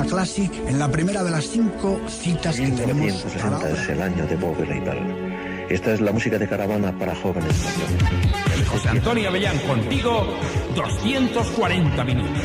Classic en la primera de las 5 citas que tenemos. 1960 es el año de Bob Leibel. Esta es la música de Caravana para jóvenes mayores. José Antonio Avellán, contigo, 240 minutos.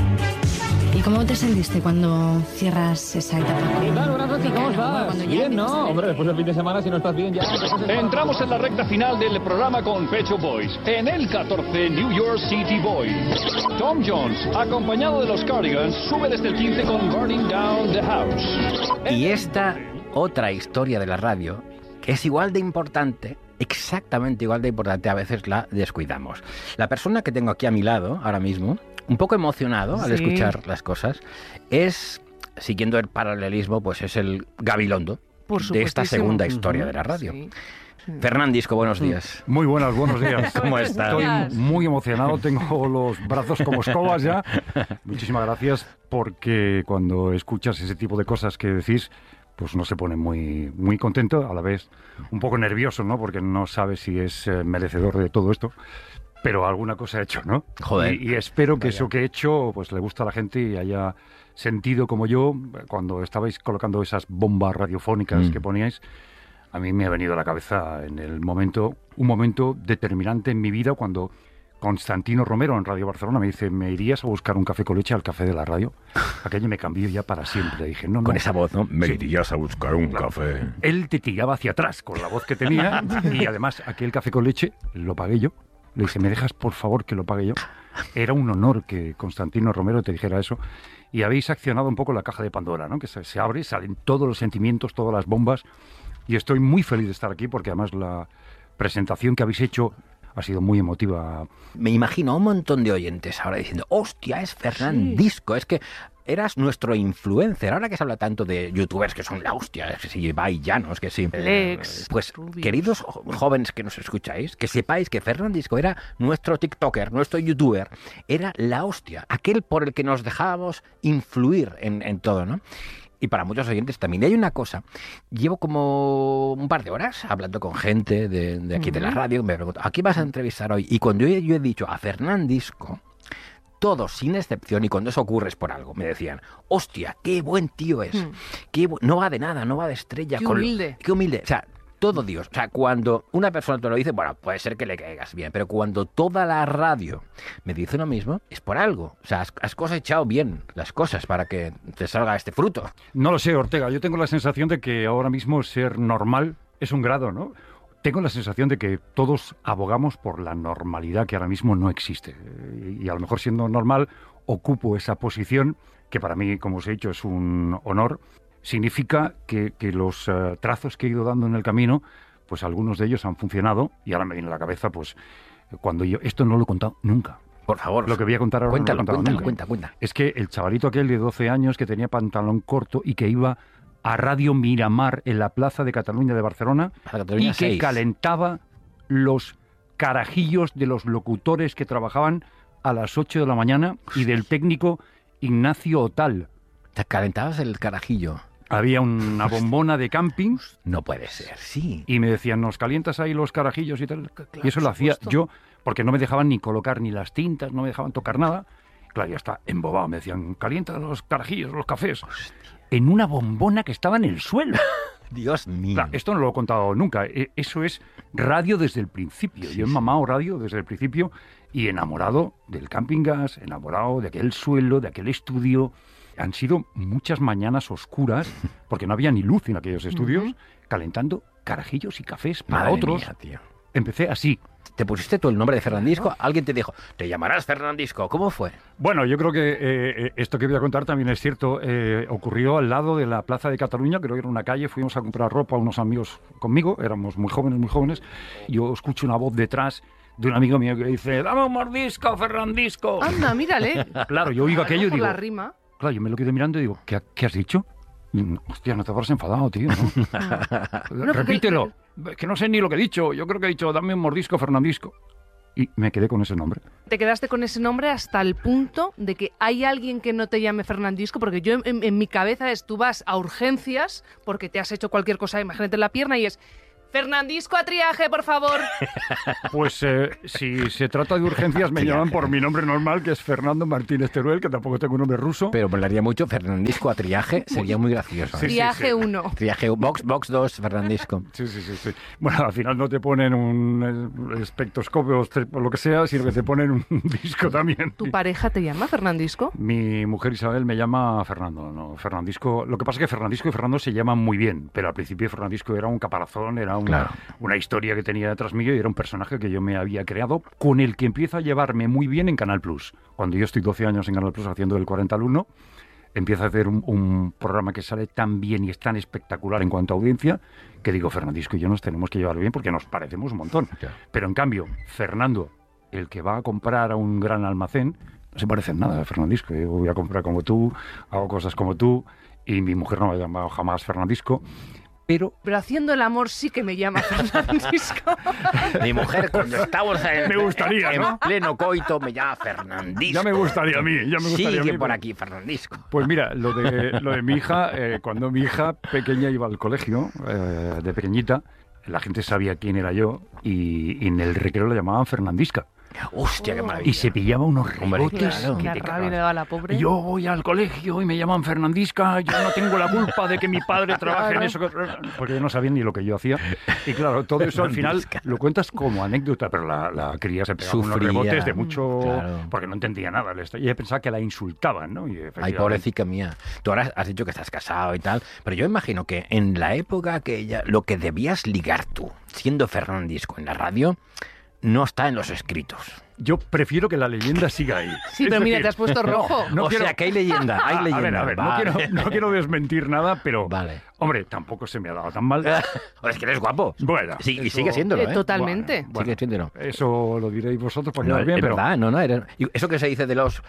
¿Y cómo te sentiste cuando cierras esa etapa? ¿Qué tal? Buenas noches, ¿cómo estás? Bien, ¿no? Hombre, después del fin de semana, si no estás bien ya... Entramos en la recta final del programa con Pet Shop Boys. En el 14, New York City Boys. Tom Jones, acompañado de los Cardigans, sube desde el 15 con Burning Down the House. Y esta otra historia de la radio, que es igual de importante, exactamente igual de importante, a veces la descuidamos. La persona que tengo aquí a mi lado, ahora mismo, un poco emocionado al escuchar las cosas, es, siguiendo el paralelismo, pues es el Gabilondo de esta segunda historia de la radio. Sí. Fernán Disco, buenos días. Muy buenos días. ¿Cómo estás? Estoy muy emocionado, tengo los brazos como escobas ya. Muchísimas gracias, porque cuando escuchas ese tipo de cosas que decís, pues uno se pone muy, muy contento, a la vez un poco nervioso, ¿no? Porque no sabe si es merecedor de todo esto. Pero alguna cosa he hecho, ¿no? Joder. Y espero que eso que he hecho pues le guste a la gente y haya sentido como yo cuando estabais colocando esas bombas radiofónicas que poníais. A mí me ha venido a la cabeza un momento determinante en mi vida cuando Constantino Romero en Radio Barcelona me dice: ¿me irías a buscar un café con leche al café de la radio? Aquello me cambió ya para siempre. Dije, no. Con esa voz, ¿no? Me irías a buscar un café. Él te tiraba hacia atrás con la voz que tenía y además aquel café con leche lo pagué yo. Le dije, ¿me dejas por favor que lo pague yo? Era un honor que Constantino Romero te dijera eso. Y habéis accionado un poco la caja de Pandora, ¿no? Que se abre, salen todos los sentimientos, todas las bombas. Y estoy muy feliz de estar aquí porque además la presentación que habéis hecho ha sido muy emotiva. Me imagino a un montón de oyentes ahora diciendo, hostia, es Fernán Disco, es que eras nuestro influencer. Ahora que se habla tanto de youtubers que son la hostia, que si Ibai Llanos, que sí. Pues, queridos jóvenes que nos escucháis, que sepáis que Fernán Disco era nuestro tiktoker, nuestro youtuber, era la hostia, aquel por el que nos dejábamos influir en todo, ¿no? Y para muchos oyentes también. Y hay una cosa, llevo como un par de horas hablando con gente de aquí de la radio, me pregunto, ¿a quién vas a entrevistar hoy? Y cuando yo he dicho a Fernán Disco, todos sin excepción, y cuando eso ocurre es por algo, me decían, hostia, qué buen tío es, no va de nada, no va de estrella. Qué humilde. Qué humilde, o sea, todo Dios. O sea, cuando una persona te lo dice, bueno, puede ser que le caigas bien, pero cuando toda la radio me dice lo mismo, es por algo. O sea, has cosechado bien las cosas para que te salga este fruto. No lo sé, Ortega. Yo tengo la sensación de que ahora mismo ser normal es un grado, ¿no? Tengo la sensación de que todos abogamos por la normalidad que ahora mismo no existe. Y a lo mejor siendo normal ocupo esa posición que para mí, como os he dicho, es un honor. Significa que los trazos que he ido dando en el camino, pues algunos de ellos han funcionado y ahora me viene a la cabeza, pues, cuando yo... Esto no lo he contado nunca. Por favor. Lo que voy a contar ahora cuéntalo, no lo he contado nunca. Cuenta. Es que el chavalito aquel de 12 años que tenía pantalón corto y que iba a Radio Miramar en la Plaza de Cataluña de Barcelona y que 6. calentaba los carajillos de los locutores que trabajaban a las 8 de la mañana y del técnico Ignacio Otal. ¿Te calentabas el carajillo? Había una bombona de camping. No puede ser, sí. Y me decían, ¿nos calientas ahí los carajillos y tal? Claro, y eso lo hacía yo, porque no me dejaban ni colocar ni las tintas, no me dejaban tocar nada. Claro, ya está embobado. Me decían, calienta los carajillos, los cafés. Hostia. En una bombona que estaba en el suelo. Dios mío. Claro, esto no lo he contado nunca. Eso es radio desde el principio. Yo he mamado radio desde el principio y enamorado del camping gas, enamorado de aquel suelo, de aquel estudio. Han sido muchas mañanas oscuras, porque no había ni luz en aquellos estudios, calentando carajillos y cafés para Madre otros. Mía, tío. Empecé así. ¿Te pusiste tú el nombre de Fernán Disco? Alguien te dijo, te llamarás Fernán Disco. ¿Cómo fue? Bueno, yo creo que esto que voy a contar también es cierto. Ocurrió al lado de la Plaza de Cataluña, creo que era una calle. Fuimos a comprar ropa unos amigos conmigo, éramos muy jóvenes. Yo escucho una voz detrás de un amigo mío que dice, dame un mordisco, Fernán Disco. Anda, mírale. Claro, yo oigo aquello y digo... la rima. Claro, yo me lo quedé mirando y digo, ¿qué has dicho? Hostia, no te habrás enfadado, tío, ¿no? Repítelo, que no sé ni lo que he dicho. Yo creo que he dicho, dame un mordisco, Fernandisco. Y me quedé con ese nombre. Te quedaste con ese nombre hasta el punto de que hay alguien que no te llame Fernandisco, porque yo en mi cabeza tú vas a urgencias porque te has hecho cualquier cosa, imagínate en la pierna y es Fernandisco a triaje, por favor. Pues si se trata de urgencias me llaman por mi nombre normal, que es Fernando Martínez Teruel, que tampoco tengo un nombre ruso. Pero molaría mucho Fernandisco a triaje, sería muy gracioso. Sí, Triaje 1. Triaje, box 2, Fernandisco. Sí. Bueno, al final no te ponen un espectroscopio o lo que sea, sino que te ponen un disco también. ¿Tu pareja te llama Fernandisco? Mi mujer Isabel me llama Fernando, no Fernandisco. Lo que pasa es que Fernandisco y Fernando se llaman muy bien, pero al principio Fernandisco era un caparazón, era una historia que tenía detrás mío y era un personaje que yo me había creado, con el que empiezo a llevarme muy bien en Canal Plus. Cuando yo estoy 12 años en Canal Plus haciendo del 40 al 1, empiezo a hacer un programa que sale tan bien y es tan espectacular en cuanto a audiencia, que digo, Fernandisco y yo nos tenemos que llevar bien porque nos parecemos un montón. Pero en cambio, Fernando, el que va a comprar a un gran almacén, no se parece en nada a Fernandisco. Yo voy a comprar como tú, hago cosas como tú, y mi mujer no me ha llamado jamás Fernandisco. Pero haciendo el amor sí que me llama Fernandisco. Mi mujer, cuando estamos me gustaría, en ¿no? pleno coito, me llama Fernandisco. Ya me gustaría a mí. Sigue por aquí, Fernandisco. Pues mira, lo de mi hija, cuando mi hija pequeña iba al colegio, de pequeñita, la gente sabía quién era yo y en el recreo la llamaban Fernandisca. Hostia, qué maravilla. Y se pillaba unos rebotes. Claro. Una rabia le daba a la pobre. Yo voy al colegio y me llaman Fernandisca, yo no tengo la culpa de que mi padre trabaje en eso. Porque yo no sabía ni lo que yo hacía. Y claro, todo eso al final lo cuentas como anécdota, pero la cría se pegaba unos rebotes de mucho... Claro. Porque no entendía nada. Y ella pensaba que la insultaban, ¿no? Y ay, pobrecita mía. Tú ahora has dicho que estás casado y tal, pero yo imagino que en la época aquella, lo que debías ligar tú, siendo Fernandisco en la radio, no está en los escritos. Yo prefiero que la leyenda siga ahí. Sí, pero mira, te has puesto rojo. O sea, que hay leyenda, hay leyenda. A ver, no quiero desmentir nada, pero... Vale. Hombre, tampoco se me ha dado tan mal. Es que eres guapo. Bueno. Sí, y sigue siéndolo, ¿eh? Totalmente. Bueno, sigue siéndolo. Eso lo diréis vosotros porque no es bien, es pero... verdad, no, y eso que se dice de los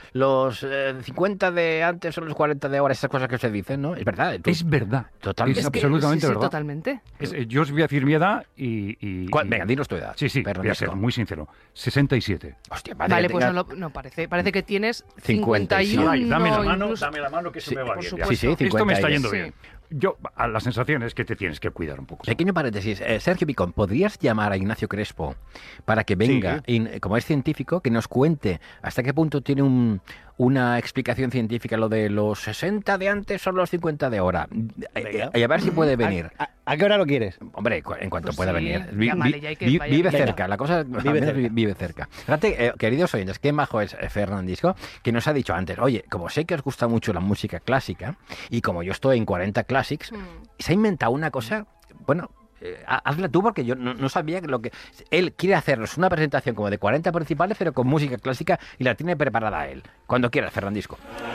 50 de antes o los 40 de ahora, esas cosas que se dicen, ¿no? Es verdad. Es verdad. Totalmente. Es absolutamente verdad. Totalmente. Yo os voy a decir mi edad y... Venga, dinos tu edad. Sí, voy a ser muy sincero. 67. Hostia, vale, pues no parece que tienes 51. Ay, dame la mano que se me va bien. Sí, 50. Esto me está yendo bien. Yo, la sensación es que te tienes que cuidar un poco. Pequeño paréntesis. Sergio Picón, ¿podrías llamar a Ignacio Crespo para que venga, como es científico, que nos cuente hasta qué punto tiene una explicación científica lo de los 60 de antes o los 50 de ahora? Y a ver si puede venir. ¿A qué hora lo quieres? Hombre, en cuanto pueda venir. Vive Vive cerca, la cosa vive cerca. Fíjate, queridos oyentes, qué majo es Fernandisco, que nos ha dicho antes, oye, como sé que os gusta mucho la música clásica, y como yo estoy en 40 Classics, se ha inventado una cosa, bueno... hazla tú porque yo no sabía que lo que... Él quiere hacernos una presentación como de 40 principales, pero con música clásica y la tiene preparada él. Cuando quieras, Fernandisco.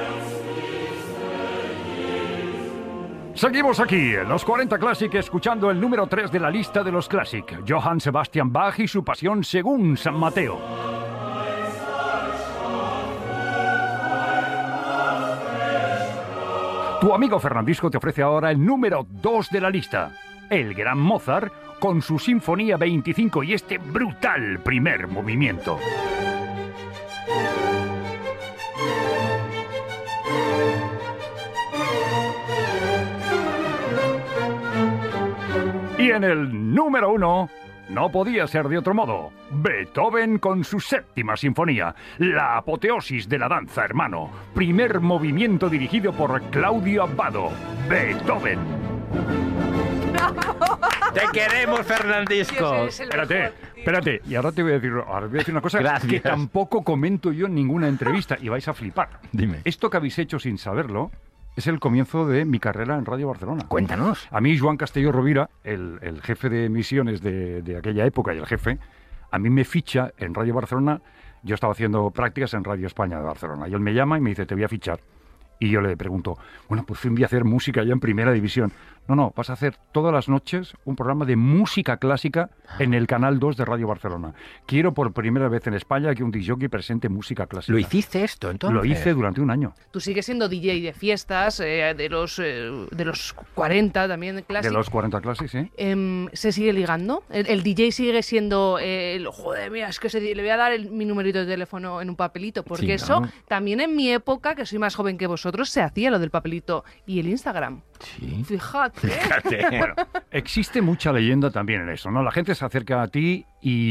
Seguimos aquí en los 40 Classic escuchando el número 3 de la lista de los Classic, Johann Sebastian Bach y su Pasión según San Mateo. Tu amigo Fernandisco te ofrece ahora el número 2 de la lista, el gran Mozart con su Sinfonía 25 y este brutal primer movimiento. Y en el número 1, no podía ser de otro modo, Beethoven con su séptima sinfonía, la apoteosis de la danza, hermano. Primer movimiento dirigido por Claudio Abbado, Beethoven. ¡Te queremos, Fernandisco! Espérate, y ahora te voy a decir una cosa. Gracias. Que tampoco comento yo en ninguna entrevista y vais a flipar. Dime. Esto que habéis hecho sin saberlo es el comienzo de mi carrera en Radio Barcelona. Cuéntanos. A mí, Joan Castelló Rovira, el jefe de emisiones de aquella época y el jefe, a mí me ficha en Radio Barcelona. Yo estaba haciendo prácticas en Radio España de Barcelona. Y él me llama y me dice, te voy a fichar. Y yo le pregunto, bueno, por fin voy a hacer música ya en Primera División. No, vas a hacer todas las noches un programa de música clásica en el Canal 2 de Radio Barcelona. Quiero por primera vez en España que un disc-jockey presente música clásica. ¿Lo hiciste esto entonces? Lo hice durante un año. Tú sigues siendo DJ de fiestas, de los 40 también, clásicos. De los 40 clásicos, sí. ¿Se sigue ligando? ¿El DJ sigue siendo joder, mira, es que le voy a dar mi numerito de teléfono en un papelito? Porque sí, eso también en mi época, que soy más joven que vosotros, se hacía lo del papelito y el Instagram. Sí. Fíjate. Bueno, existe mucha leyenda también en eso, ¿no? La gente se acerca a ti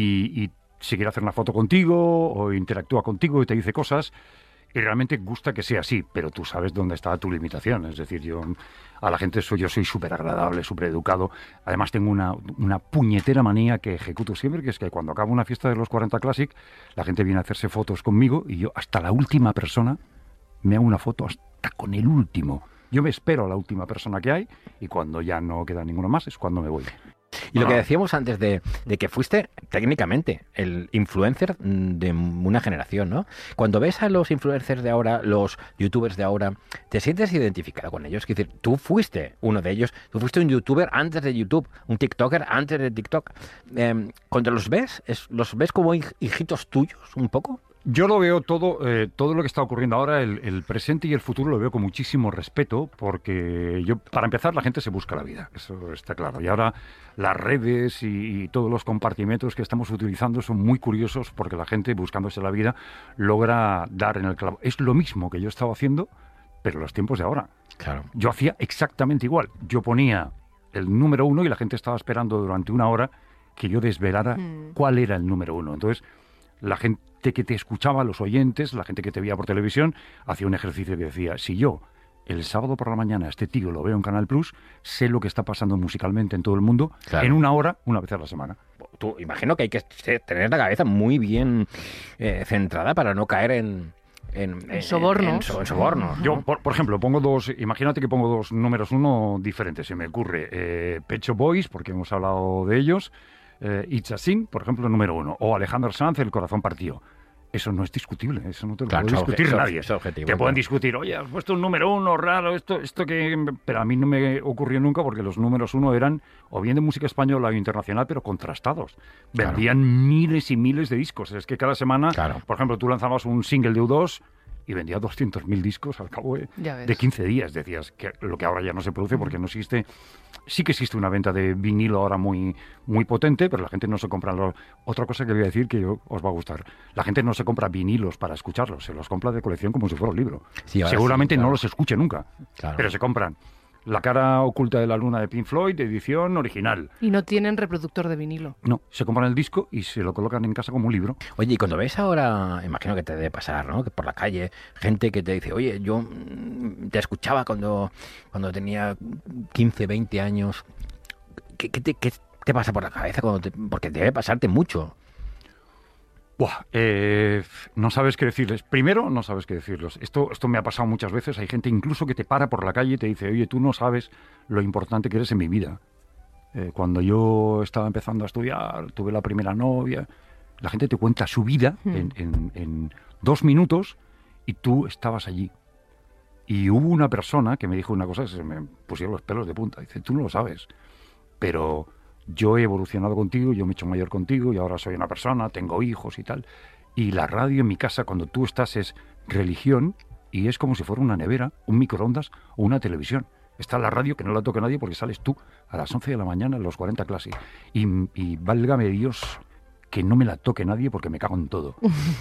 y si quiere hacer una foto contigo o interactúa contigo y te dice cosas y realmente gusta que sea así, pero tú sabes dónde está tu limitación. Es decir, yo a la gente yo soy súper agradable, súper educado. Además tengo una puñetera manía que ejecuto siempre, que es que cuando acabo una fiesta de los 40 Classic, la gente viene a hacerse fotos conmigo y yo hasta la última persona me hago una foto hasta con el último. Yo me espero a la última persona que hay y cuando ya no queda ninguno más es cuando me voy. Y lo que decíamos antes de que fuiste técnicamente el influencer de una generación, ¿no? Cuando ves a los influencers de ahora, los youtubers de ahora, ¿te sientes identificado con ellos? Es decir, tú fuiste uno de ellos, tú fuiste un youtuber antes de YouTube, un tiktoker antes de TikTok. Cuando los ves como hijitos tuyos, un poco. Yo lo veo todo lo que está ocurriendo ahora, el presente y el futuro lo veo con muchísimo respeto, porque para empezar, la gente se busca la vida, eso está claro. Y ahora las redes y todos los compartimentos que estamos utilizando son muy curiosos porque la gente, buscándose la vida, logra dar en el clavo. Es lo mismo que yo estaba haciendo, pero en los tiempos de ahora. Claro. Yo hacía exactamente igual. Yo ponía el número 1 y la gente estaba esperando durante una hora que yo desvelara cuál era el número 1. Entonces, la gente que te escuchaba, los oyentes, la gente que te veía por televisión, hacía un ejercicio que decía, si yo el sábado por la mañana a este tío lo veo en Canal Plus, sé lo que está pasando musicalmente en todo el mundo, claro, en una hora, una vez a la semana. Tú imagino que hay que tener la cabeza muy bien centrada para no caer en sobornos. En sobornos. Yo, por ejemplo, imagínate que pongo dos números 1 diferentes, se me ocurre. Pet Shop Boys, porque hemos hablado de ellos, It's a Sin, por ejemplo, número 1, o Alejandro Sanz, El corazón partido. Eso no es discutible, eso no te lo puede discutir nadie. Te pueden discutir, oye, has puesto un número 1 raro, esto que... Pero a mí no me ocurrió nunca porque los números 1 eran o bien de música española o internacional, pero contrastados. Vendían miles y miles de discos. Es que cada semana, por ejemplo, tú lanzabas un single de U2 y vendía 200.000 discos al cabo de 15 días. Decías que lo que ahora ya no se produce porque no existe... Sí que existe una venta de vinilo ahora muy, muy potente, pero la gente no se compra... Otra cosa que voy a decir que os va a gustar. La gente no se compra vinilos para escucharlos, se los compra de colección como si fuera un libro. Sí, seguramente no los escuche nunca, pero se compran La cara oculta de la luna de Pink Floyd, edición original. Y no tienen reproductor de vinilo. No, se compran el disco y se lo colocan en casa como un libro. Oye, y cuando ves ahora, imagino que te debe pasar, ¿no? Que por la calle, gente que te dice, oye, yo te escuchaba cuando tenía 15, 20 años. ¿Qué te pasa por la cabeza? Porque debe pasarte mucho. Buah, no sabes qué decirles. Primero, no sabes qué decirles. Esto me ha pasado muchas veces. Hay gente incluso que te para por la calle y te dice, oye, tú no sabes lo importante que eres en mi vida. Cuando yo estaba empezando a estudiar, tuve la primera novia. La gente te cuenta su vida en 2 minutos y tú estabas allí. Y hubo una persona que me dijo una cosa que se me pusieron los pelos de punta. Dice, tú no lo sabes, pero... yo he evolucionado contigo, yo me he hecho mayor contigo y ahora soy una persona, tengo hijos y tal. Y la radio en mi casa, cuando tú estás, es religión y es como si fuera una nevera, un microondas o una televisión. Está la radio que no la toca nadie porque sales tú a las 11 de la mañana en los 40 Classic. Y válgame Dios que no me la toque nadie porque me cago en todo.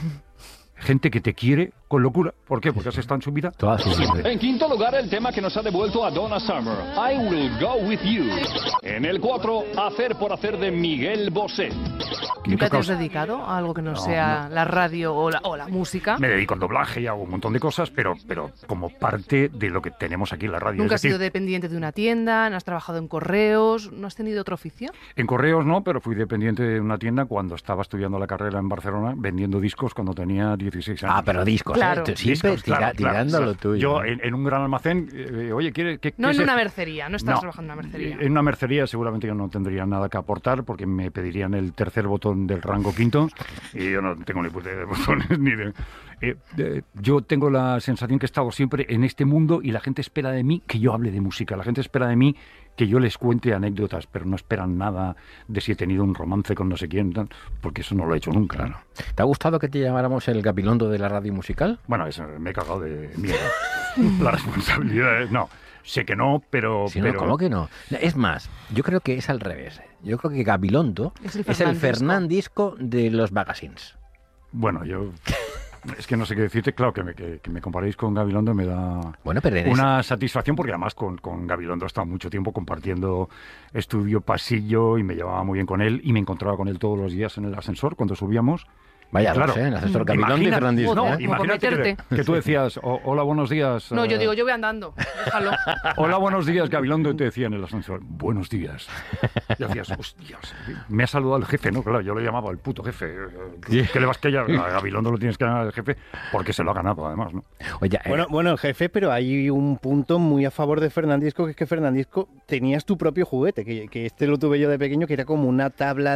Gente que te quiere con locura. ¿Por qué? Porque has estado en su vida. En quinto lugar, el tema que nos ha devuelto a Donna Summer, I Will Go With You. En el 4, Hacer por Hacer de Miguel Bosé. ¿Nunca te has dedicado a algo que no sea la radio o la música? Me dedico al doblaje y hago un montón de cosas, pero como parte de lo que tenemos aquí en la radio. ¿Nunca has sido dependiente de una tienda? ¿No has trabajado en correos? ¿No has tenido otro oficio? En correos no, pero fui dependiente de una tienda cuando estaba estudiando la carrera en Barcelona, vendiendo discos cuando tenía 16 años. Ah, pero discos, claro. Siempre tirando lo tuyo. Yo en un gran almacén, oye, ¿qué no en una mercería, no estás trabajando en una mercería. En una mercería seguramente yo no tendría nada que aportar porque me pedirían el tercer botón del rango quinto y yo no tengo ni puta idea de botones ni de... yo tengo la sensación que he estado siempre en este mundo y la gente espera de mí que yo hable de música, la gente espera de mí que yo les cuente anécdotas, pero no esperan nada de si he tenido un romance con no sé quién, porque eso no lo he hecho nunca. Claro. ¿Te ha gustado que te llamáramos el Gabilondo de la radio musical? Bueno, eso me he cagado de miedo. La responsabilidad es... No, sé que no, pero... Sí, no, ¿cómo que no? Es más, yo creo que es al revés. Yo creo que Gabilondo es el Fernandisco de los magazines. Bueno, yo... Es que no sé qué decirte, claro, que me comparéis con Gabilondo me da una satisfacción, porque además con Gabilondo he estado mucho tiempo compartiendo estudio, pasillo, y me llevaba muy bien con él, y me encontraba con él todos los días en el ascensor cuando subíamos. Vaya, claro, el asesor Gabilondo y Fernandisco. No, imagínate que tú decías, hola, buenos días. No, yo digo, yo voy andando, déjalo. Hola, buenos días, Gabilondo, y te decía en el ascensor, buenos días. Y hacías, hostias, me ha saludado el jefe, ¿no? Claro, yo le llamaba el puto jefe. ¿Qué le vas que ya? A Gabilondo lo tienes que llamar el jefe porque se lo ha ganado, además, ¿no? Oye, bueno, el jefe, pero hay un punto muy a favor de Fernandisco, que es que Fernandisco tenías tu propio juguete, que este lo tuve yo de pequeño, que era como una tabla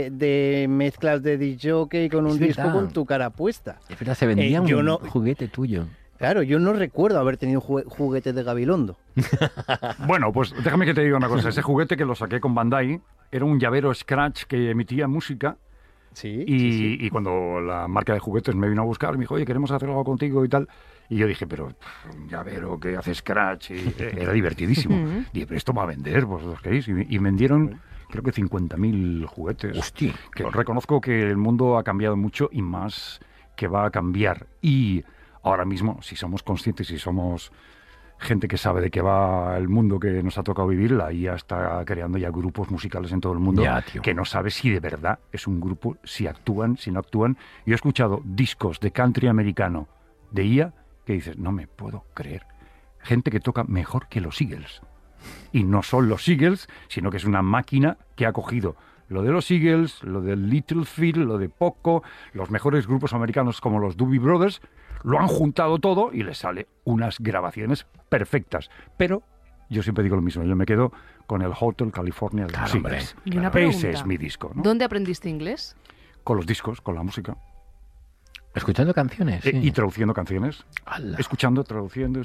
de mezclas de DJ con un disco con tu cara puesta. Es verdad, se vendía un juguete tuyo. Claro, yo no recuerdo haber tenido juguete de Gabilondo. Bueno, pues déjame que te diga una cosa. Ese juguete que lo saqué con Bandai era un llavero Scratch que emitía música. Sí, y cuando la marca de juguetes me vino a buscar, me dijo, oye, queremos hacer algo contigo y tal. Y yo dije, pero un llavero que hace Scratch, y era divertidísimo. Dije, pero esto va a vender, vosotros queréis. Y vendieron, creo que 50.000 juguetes. Hostia. Que reconozco que el mundo ha cambiado mucho y más que va a cambiar. Y ahora mismo, si somos conscientes, si somos gente que sabe de qué va el mundo que nos ha tocado vivir, la IA está creando ya grupos musicales en todo el mundo que no sabe si de verdad es un grupo, si actúan, si no actúan. Yo he escuchado discos de country americano de IA que dices, no me puedo creer. Gente que toca mejor que los Eagles. Y no son los Eagles, sino que es una máquina que ha cogido lo de los Eagles, lo de Little Phil, lo de Poco, los mejores grupos americanos como los Doobie Brothers, lo han juntado todo y les sale unas grabaciones perfectas. Pero yo siempre digo lo mismo, yo me quedo con el Hotel California de los Eagles. Y una pregunta, ese es mi disco, ¿no? ¿Dónde aprendiste inglés? Con los discos, con la música. ¿Escuchando canciones? Sí. Y traduciendo canciones. ¡Hala! Escuchando, traduciendo,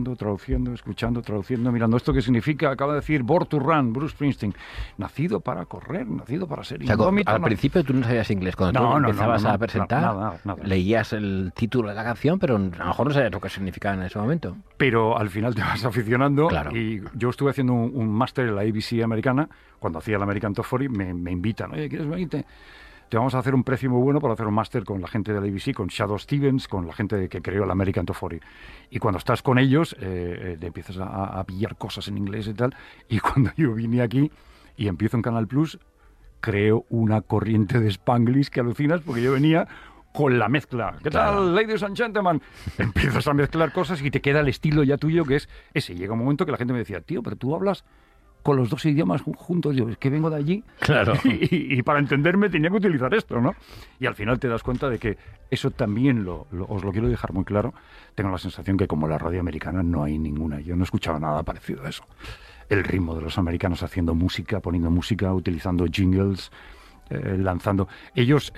mirando esto que significa, acaba de decir Born to Run, Bruce Springsteen. Nacido para correr, nacido para ser indómito. Al principio tú no sabías inglés. Cuando tú empezabas a presentar, nada. Leías el título de la canción, pero a lo mejor no sabías lo que significaba en ese momento. Pero al final te vas aficionando. Claro. Y yo estuve haciendo un máster en la ABC americana, cuando hacía el American Top 40, me invitan, oye, ¿quieres venirte? Te vamos a hacer un precio muy bueno para hacer un máster con la gente de la ABC, con Shadow Stevens, con la gente que creó el American Top 40. Y cuando estás con ellos, te empiezas a pillar cosas en inglés y tal. Y cuando yo vine aquí y empiezo en Canal Plus, creo una corriente de Spanglish que alucinas, porque yo venía con la mezcla. ¿Qué tal, ladies and gentlemen? Empiezas a mezclar cosas y te queda el estilo ya tuyo, que es ese. Llega un momento que la gente me decía, tío, pero tú hablas con los dos idiomas juntos. Yo, es que vengo de allí. Claro. Y para entenderme tenía que utilizar esto, ¿no? Y al final te das cuenta de que eso también os lo quiero dejar muy claro. Tengo la sensación que como la radio americana no hay ninguna. Yo no he escuchado nada parecido a eso. El ritmo de los americanos haciendo música, poniendo música, utilizando jingles, lanzando. Ellos,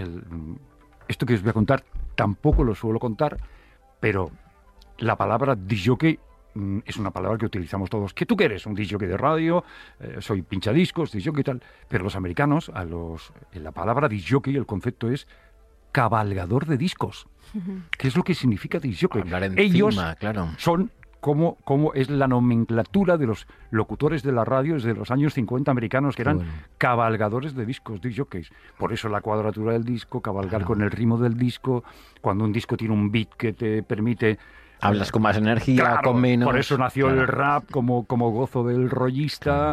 esto que os voy a contar, tampoco lo suelo contar, pero la palabra disjockey es una palabra que utilizamos todos. ¿Qué tú quieres? Un disjockey de radio, soy pinchadiscos, disjockey y tal. Pero los americanos, en la palabra disjockey, el concepto es cabalgador de discos. ¿Qué es lo que significa disjockey? Ellos son como es la nomenclatura de los locutores de la radio desde los años 50 americanos, que eran cabalgadores de discos, disjockeys. Por eso la cuadratura del disco, cabalgar con el ritmo del disco, cuando un disco tiene un beat que te permite... Hablas con más energía, con menos... Por eso nació el rap como gozo del rollista.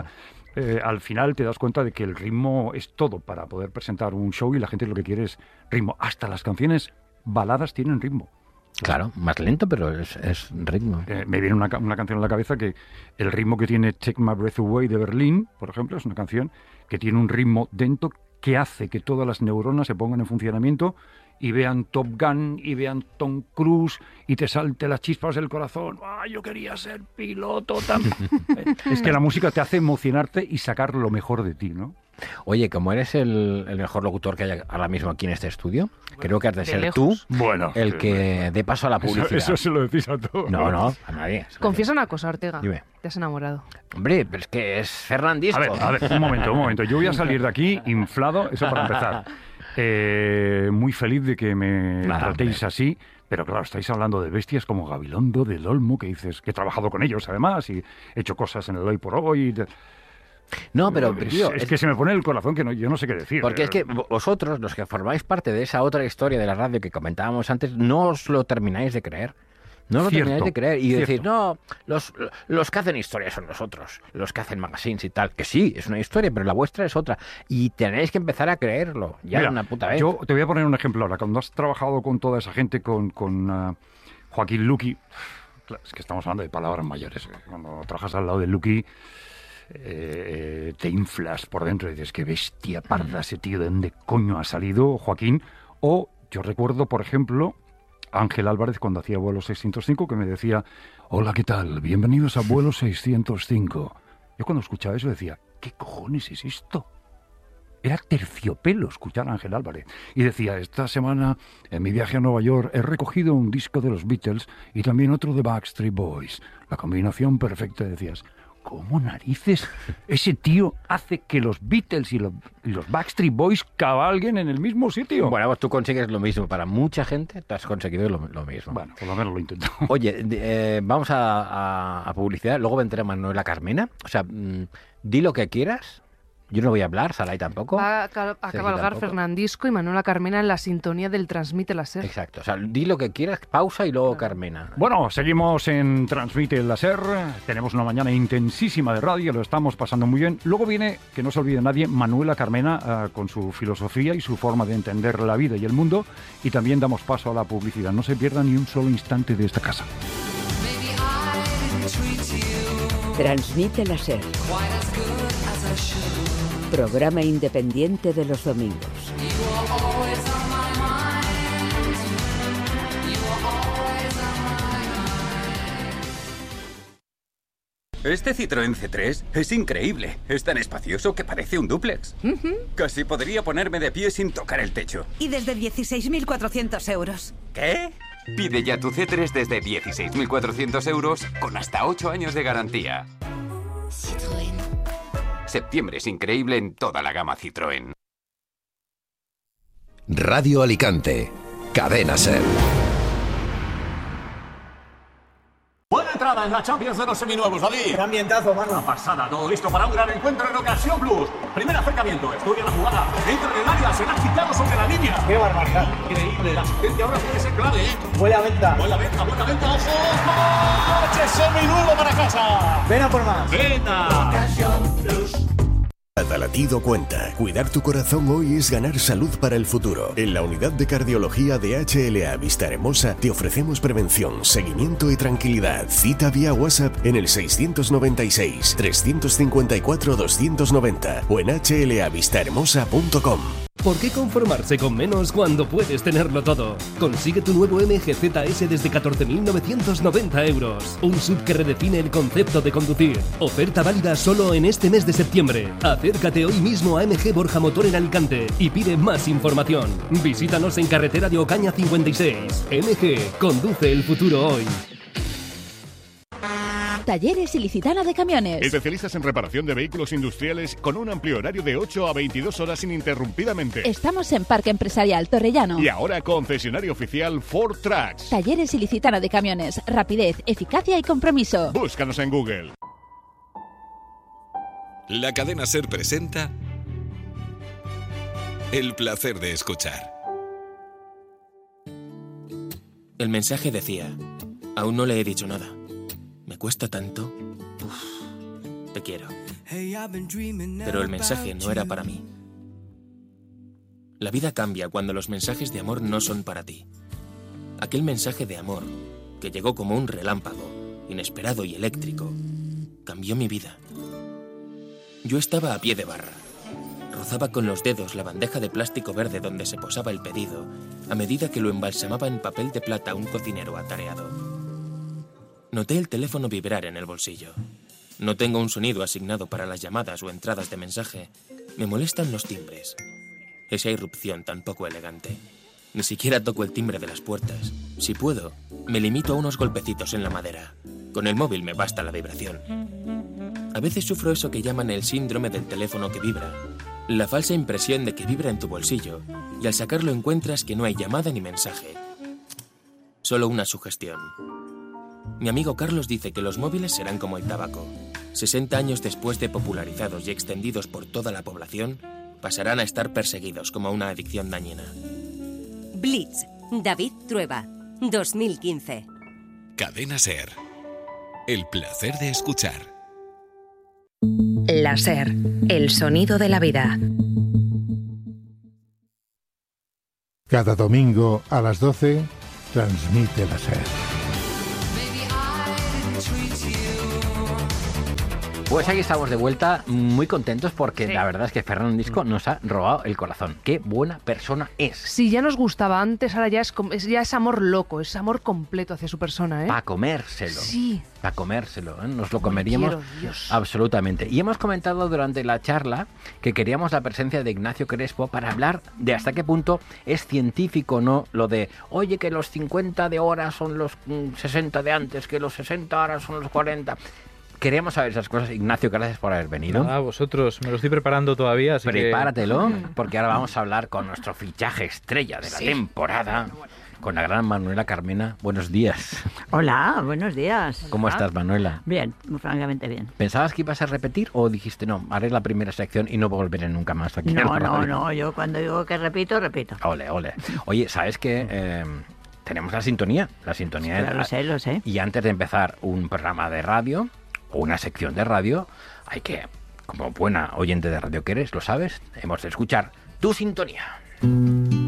Al final te das cuenta de que el ritmo es todo para poder presentar un show y la gente lo que quiere es ritmo. Hasta las canciones baladas tienen ritmo. Claro, más lento, pero es ritmo. Me viene una canción a la cabeza que el ritmo que tiene Take My Breath Away de Berlín, por ejemplo, es una canción que tiene un ritmo dentro que hace que todas las neuronas se pongan en funcionamiento y vean Top Gun y vean Tom Cruise y te salte las chispas del corazón. ¡Ah, yo quería ser piloto! Es que la música te hace emocionarte y sacar lo mejor de ti, ¿no? Oye, como eres el mejor locutor que hay ahora mismo aquí en este estudio, creo que has de ser tú el que dé paso a la publicidad. Eso se lo decís a todos. No, a nadie. Confiesa una cosa, Ortega. Dime. Te has enamorado. Hombre, pero es que es Fernandisco. A ver, un momento. Yo voy a salir de aquí inflado, eso para empezar. Muy feliz de que me tratéis así, pero claro, estáis hablando de bestias como Gabilondo, del Olmo, que dices que he trabajado con ellos además y he hecho cosas en el Hoy por Hoy. No, pero tío, es que se me pone el corazón que yo no sé qué decir. Porque es que vosotros, los que formáis parte de esa otra historia de la radio que comentábamos antes, no os lo termináis de creer. No lo termináis de creer y decir, no, los que hacen historia son nosotros, los que hacen magazines y tal, que sí, es una historia, pero la vuestra es otra. Y tenéis que empezar a creerlo, ya de una puta vez. Yo te voy a poner un ejemplo ahora. Cuando has trabajado con toda esa gente, con Joaquín Luqui, es que estamos hablando de palabras mayores. Cuando trabajas al lado de Luqui, te inflas por dentro y dices, qué bestia parda ese tío, ¿de dónde coño ha salido Joaquín? O yo recuerdo, por ejemplo, Ángel Álvarez cuando hacía Vuelo 605, que me decía, hola, ¿qué tal? Bienvenidos a Vuelo 605. Yo cuando escuchaba eso decía, ¿qué cojones es esto? Era terciopelo escuchar a Ángel Álvarez. Y decía, esta semana en mi viaje a Nueva York he recogido un disco de los Beatles y también otro de Backstreet Boys. La combinación perfecta, decías. ¿Cómo narices ese tío hace que los Beatles y los Backstreet Boys cabalguen en el mismo sitio? Bueno, pues tú consigues lo mismo. Para mucha gente te has conseguido lo mismo. Bueno, por lo menos lo intento. Oye, vamos a publicidad. Luego vendrá Manuela Carmena. O sea, di lo que quieras. Yo no voy a hablar, Saray tampoco. Va a cabalgar Fernandisco y Manuela Carmena en la sintonía del Transmite la SER. Exacto. O sea, di lo que quieras, pausa y luego Carmena. Bueno, seguimos en Transmite la SER. Tenemos una mañana intensísima de radio, lo estamos pasando muy bien. Luego viene, que no se olvide nadie, Manuela Carmena con su filosofía y su forma de entender la vida y el mundo. Y también damos paso a la publicidad. No se pierda ni un solo instante de esta casa. Transmite la SER. Programa independiente de los domingos. Este Citroën C3 es increíble. Es tan espacioso que parece un dúplex. Casi podría ponerme de pie sin tocar el techo. Y desde 16.400 euros. ¿Qué? Pide ya tu C3 desde 16.400 euros con hasta 8 años de garantía. Citroën. Septiembre es increíble en toda la gama Citroën. Radio Alicante. Cadena SER. Buena entrada en la Champions de los seminuevos, David. Qué ambientazo, mano. Una pasada, todo listo para un gran encuentro en Ocasión Plus. Primer acercamiento, estudia la jugada. Entra en el área, se la ha quitado sobre la línea. Qué barbaridad. Increíble, la asistencia ahora puede ser clave, ¿eh? Buena venta. Buena venta, ojo. ¡Coche seminuevo para casa! Ven a por más. Venta. Ocasión Plus. Cada latido cuenta. Cuidar tu corazón hoy es ganar salud para el futuro. En la unidad de cardiología de HLA Vistahermosa te ofrecemos prevención, seguimiento y tranquilidad. Cita vía WhatsApp en el 696 354 290 o en hlavistahermosa.com. ¿Por qué conformarse con menos cuando puedes tenerlo todo? Consigue tu nuevo MG ZS desde 14.990 euros. Un SUV que redefine el concepto de conducir. Oferta válida solo en este mes de septiembre. Acércate hoy mismo a MG Borja Motor en Alicante y pide más información. Visítanos en carretera de Ocaña 56. MG, conduce el futuro hoy. Talleres Ilicitana de Camiones. Especialistas en reparación de vehículos industriales con un amplio horario de 8 a 22 horas ininterrumpidamente. Estamos en Parque Empresarial Torrellano. Y ahora concesionario oficial Ford Trucks. Talleres Ilicitana de Camiones. Rapidez, eficacia y compromiso. Búscanos en Google. La cadena SER presenta El placer de escuchar. El mensaje decía: aún no le he dicho nada. Me cuesta tanto. Te quiero. Pero el mensaje no era para mí. La vida cambia cuando los mensajes de amor no son para ti. Aquel mensaje de amor, que llegó como un relámpago, inesperado y eléctrico, cambió mi vida. Yo estaba a pie de barra. Rozaba con los dedos la bandeja de plástico verde donde se posaba el pedido, a medida que lo embalsamaba en papel de plata un cocinero atareado. Noté el teléfono vibrar en el bolsillo. No tengo un sonido asignado para las llamadas o entradas de mensaje. Me molestan los timbres. Esa irrupción tan poco elegante. Ni siquiera toco el timbre de las puertas. Si puedo, me limito a unos golpecitos en la madera. Con el móvil me basta la vibración. A veces sufro eso que llaman el síndrome del teléfono que vibra. La falsa impresión de que vibra en tu bolsillo y al sacarlo encuentras que no hay llamada ni mensaje. Solo una sugestión. Mi amigo Carlos dice que los móviles serán como el tabaco. 60 años después de popularizados y extendidos por toda la población, pasarán a estar perseguidos como una adicción dañina. Blitz, David Trueba, 2015. Cadena SER. El placer de escuchar. La SER, el sonido de la vida. Cada domingo a las 12, transmite la SER. Pues aquí estamos de vuelta, muy contentos porque la verdad es que Fernando Disco nos ha robado el corazón. Qué buena persona es. Sí, ya nos gustaba antes, ahora ya es amor loco, es amor completo hacia su persona, ¿eh? Para comérselo. Sí. Para comérselo, ¿eh? Nos lo comeríamos absolutamente. Y hemos comentado durante la charla que queríamos la presencia de Ignacio Crespo para hablar de hasta qué punto es científico o no lo de, oye, que los 50 de ahora son los 60 de antes, que los 60 ahora son los 40... Queríamos saber esas cosas. Ignacio, gracias por haber venido. Nada, vosotros. Me lo estoy preparando todavía, así Prepáratelo, porque ahora vamos a hablar con nuestro fichaje estrella de la temporada, con la gran Manuela Carmena. Buenos días. Hola, buenos días. ¿Cómo estás, Manuela? Bien, muy francamente bien. ¿Pensabas que ibas a repetir o dijiste, no, haré la primera sección y no volveré nunca más aquí? No, yo cuando digo que repito, repito. Ole. Oye, ¿sabes qué? Tenemos la sintonía. Claro, lo sé. Y antes de empezar un programa de radio o una sección de radio, hay que, como buena oyente de radio que eres, lo sabes, hemos de escuchar tu sintonía.